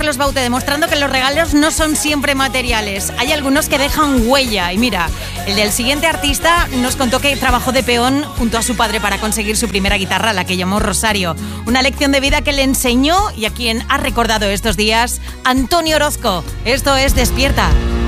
Carlos Baute, demostrando que los regalos no son siempre materiales. Hay algunos que dejan huella. Y mira, el del siguiente artista nos contó que trabajó de peón junto a su padre para conseguir su primera guitarra, la que llamó Rosario. Una lección de vida que le enseñó y a quien ha recordado estos días Antonio Orozco. Esto es Despierta.